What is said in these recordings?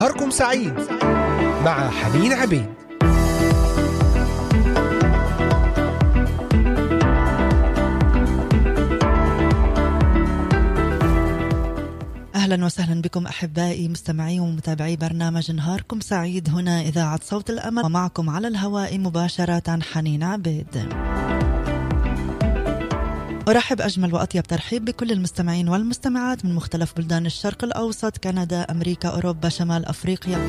نهاركم سعيد مع حنين عبيد. أهلا وسهلا بكم أحبائي مستمعي ومتابعي برنامج نهاركم سعيد هنا إذاعة صوت الأمل، ومعكم على الهواء مباشرة حنين عبيد. أرحب أجمل وأطيب ترحيب بكل المستمعين والمستمعات من مختلف بلدان الشرق الأوسط، كندا، أمريكا، أوروبا، شمال أفريقيا.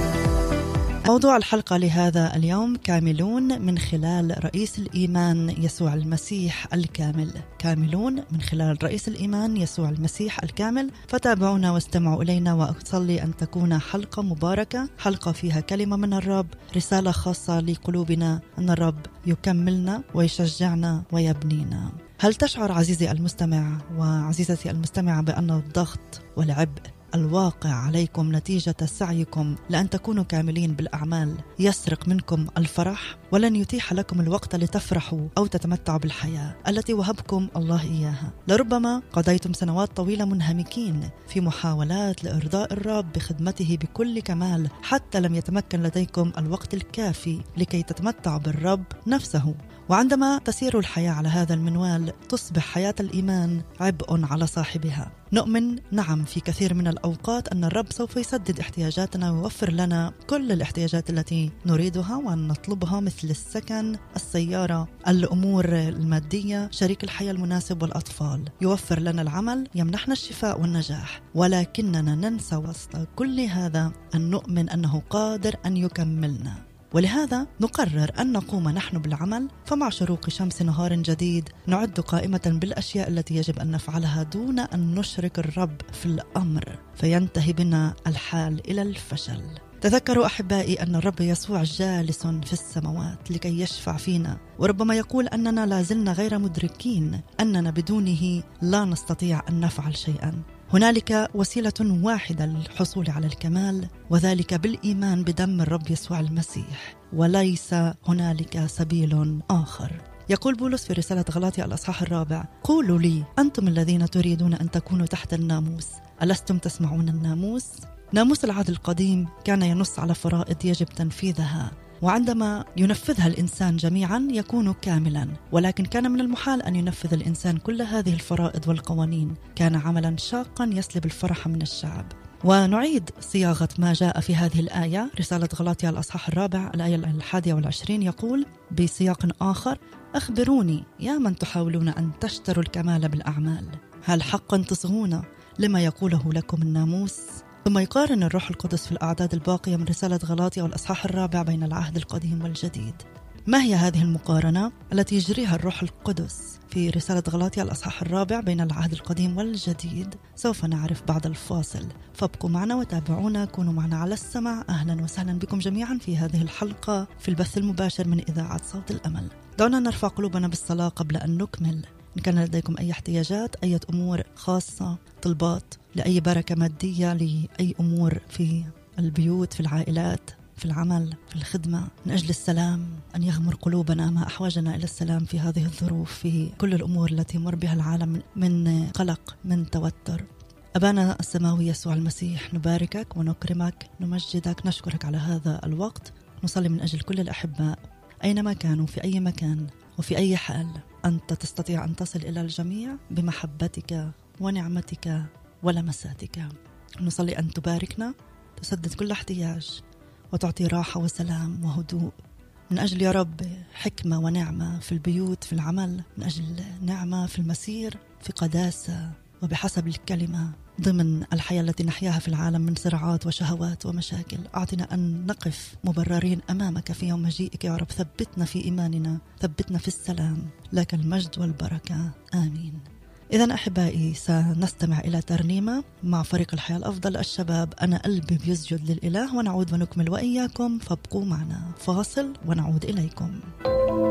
موضوع الحلقة لهذا اليوم: كاملون من خلال رئيس الإيمان يسوع المسيح الكامل. كاملون من خلال رئيس الإيمان يسوع المسيح الكامل. فتابعونا واستمعوا إلينا، وأصلي أن تكون حلقة مباركة، حلقة فيها كلمة من الرب، رسالة خاصة لقلوبنا، أن الرب يكملنا ويشجعنا ويبنينا. هل تشعر عزيزي المستمع وعزيزتي المستمعة بأن الضغط والعبء الواقع عليكم نتيجة سعيكم لأن تكونوا كاملين بالأعمال يسرق منكم الفرح، ولن يتيح لكم الوقت لتفرحوا أو تتمتعوا بالحياة التي وهبكم الله إياها؟ لربما قضيتم سنوات طويلة منهمكين في محاولات لإرضاء الرب بخدمته بكل كمال، حتى لم يتمكن لديكم الوقت الكافي لكي تتمتعوا بالرب نفسه. وعندما تسير الحياة على هذا المنوال تصبح حياة الإيمان عبء على صاحبها. نؤمن نعم في كثير من الأوقات أن الرب سوف يسدد احتياجاتنا ويوفر لنا كل الاحتياجات التي نريدها ونطلبها، مثل السكن، السيارة، الأمور المادية، شريك الحياة المناسب والأطفال. يوفر لنا العمل، يمنحنا الشفاء والنجاح. ولكننا ننسى وسط كل هذا أن نؤمن أنه قادر أن يكملنا، ولهذا نقرر أن نقوم نحن بالعمل. فمع شروق شمس نهار جديد نعد قائمة بالأشياء التي يجب أن نفعلها دون أن نشرك الرب في الأمر، فينتهي بنا الحال إلى الفشل. تذكروا أحبائي أن الرب يسوع جالس في السماوات لكي يشفع فينا، وربما يقول أننا لازلنا غير مدركين أننا بدونه لا نستطيع أن نفعل شيئا. هنالك وسيلة واحدة للحصول على الكمال، وذلك بالإيمان بدم الرب يسوع المسيح، وليس هنالك سبيل آخر. يقول بولس في رسالة غلاطيا الأصحاح 4: قولوا لي أنتم الذين تريدون أن تكونوا تحت الناموس، ألستم تسمعون الناموس؟ ناموس العهد القديم كان ينص على فرائض يجب تنفيذها، وعندما ينفذها الإنسان جميعا يكون كاملا. ولكن كان من المحال أن ينفذ الإنسان كل هذه الفرائض والقوانين، كان عملا شاقا يسلب الفرح من الشعب. ونعيد صياغة ما جاء في هذه الآية، رسالة غلاطيا الأصحاح 4 الآية 21 يقول بسياق آخر: أخبروني يا من تحاولون أن تشتروا الكمال بالأعمال، هل حقا تصغون لما يقوله لكم الناموس؟ ثم يقارن الروح القدس في الأعداد الباقية من رسالة غلاطيا والأصحاح 4 بين العهد القديم والجديد. ما هي هذه المقارنة التي يجريها الروح القدس في رسالة غلاطيا الأصحاح 4 بين العهد القديم والجديد؟ سوف نعرف بعد الفاصل، فابقوا معنا وتابعونا، كونوا معنا على السمع. أهلا وسهلا بكم جميعا في هذه الحلقة في البث المباشر من إذاعة صوت الأمل. دعونا نرفع قلوبنا بالصلاة قبل أن نكمل. إن كان لديكم أي احتياجات، أي أمور خاصة، طلبات لأي بركة مادية، لأي أمور في البيوت، في العائلات، في العمل، في الخدمة، من أجل السلام، أن يغمر قلوبنا ما أحوجنا إلى السلام في هذه الظروف، في كل الأمور التي يمر بها العالم من قلق، من توتر. أبانا السماوي يسوع المسيح، نباركك ونكرمك، نمجدك، نشكرك على هذا الوقت. نصلي من أجل كل الأحباء أينما كانوا، في أي مكان وفي أي حال. أنت تستطيع أن تصل إلى الجميع بمحبتك ونعمتك ولمساتك. نصلي أن تباركنا، تسدد كل احتياج، وتعطي راحة وسلام وهدوء. من أجل يا رب حكمة ونعمة في البيوت، في العمل، من أجل نعمة في المسير، في قداسة وبحسب الكلمة ضمن الحياة التي نحياها في العالم من صراعات وشهوات ومشاكل. أعطنا أن نقف مبررين أمامك في يوم مجيئك يا رب. ثبتنا في إيماننا، ثبتنا في السلام. لك المجد والبركة، آمين. إذن أحبائي سنستمع إلى ترنيمة مع فريق الحياة الأفضل الشباب، أنا قلبي بيسجد للإله، ونعود ونكمل وإياكم، فابقوا معنا. فاصل ونعود إليكم.